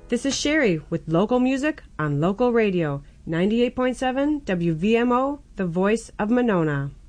This is Sherry with local music on local radio, 98.7 WVMO, the voice of Monona.